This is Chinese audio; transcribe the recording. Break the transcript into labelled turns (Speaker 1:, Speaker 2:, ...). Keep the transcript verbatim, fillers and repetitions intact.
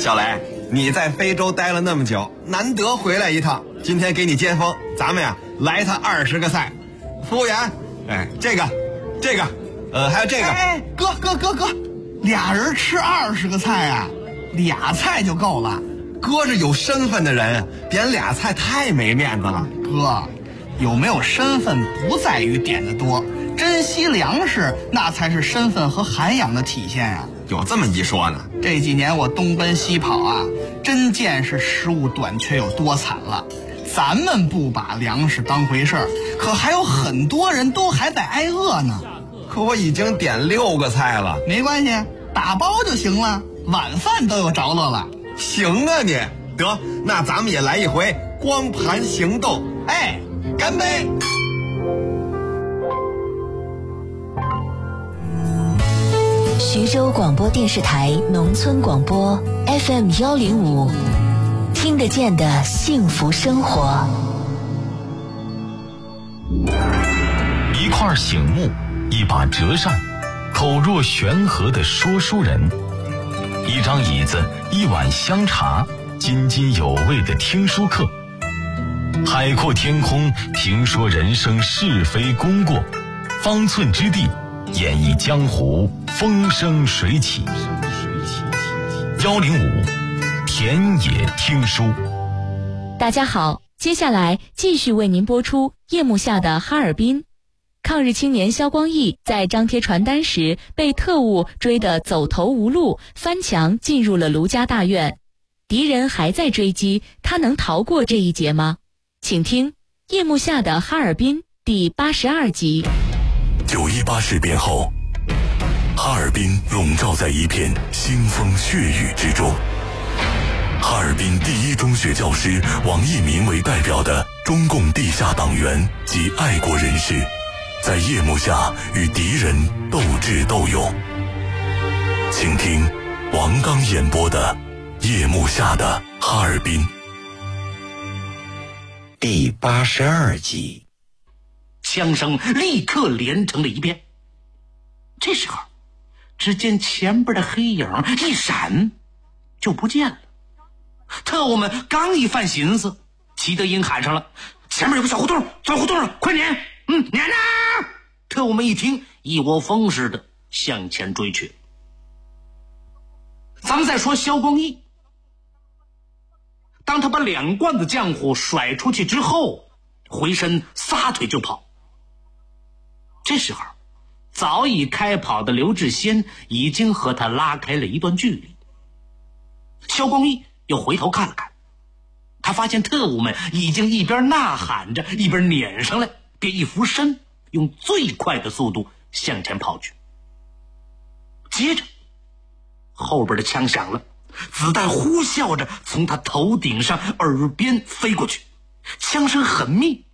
Speaker 1: 小雷，你在非洲待了那么久，难得回来一趟，今天给你接风，咱们呀来他二十个菜。服务员，哎，这个，这个，呃，还有这个。
Speaker 2: 哎，哥哥哥哥，俩人吃二十个菜啊，俩菜就够了。
Speaker 1: 哥是有身份的人，点俩菜太没面子了。
Speaker 2: 哥，有没有身份不在于点的多，珍惜粮食那才是身份和涵养的体现啊。
Speaker 1: 有这么一说呢。
Speaker 2: 这几年我东奔西跑啊，真见识食物短缺有多惨了。咱们不把粮食当回事儿，可还有很多人都还在挨饿呢。
Speaker 1: 可我已经点六个菜了。
Speaker 2: 没关系，打包就行了，晚饭都有着落了。
Speaker 1: 行啊你，得，那咱们也来一回光盘行动。
Speaker 2: 哎，
Speaker 1: 干杯！
Speaker 3: 徐州广播电视台农村广播 F M 幺零五，听得见的幸福生活。
Speaker 4: 一块醒目，一把折扇，口若悬河的说书人，一张椅子，一碗香茶，津津有味的听书课。海阔天空，评说人生是非功过，方寸之地，演绎江湖风生水起。幺零五田野听书。
Speaker 3: 大家好，接下来继续为您播出夜幕下的哈尔滨。抗日青年肖光义在张贴传单时被特务追得走投无路，翻墙进入了卢家大院。敌人还在追击，他能逃过这一劫吗？请听《夜幕下的哈尔滨》第八十二集。
Speaker 5: 九一八事变后，哈尔滨笼罩在一片腥风血雨之中。哈尔滨第一中学教师王义民为代表的中共地下党员及爱国人士，在夜幕下与敌人斗智斗勇。请听王刚演播的《夜幕下的哈尔滨》
Speaker 6: 第八十二集。
Speaker 7: 枪声立刻连成了一片。这时候，只见前边的黑影一闪，就不见了。特务们刚一犯心思，齐德英喊上了：“前面有个小胡同，钻胡同了，快撵！”嗯，撵呐！特务们一听，一窝蜂似的向前追去。咱们再说肖光义，当他把两罐子浆糊甩出去之后，回身撒腿就跑。这时候，早已开跑的刘志先已经和他拉开了一段距离。肖光义又回头看了看，他发现特务们已经一边呐喊着一边撵上来，便一俯身用最快的速度向前跑去。接着后边的枪响了，子弹呼啸着从他头顶上耳边飞过去，枪声很密，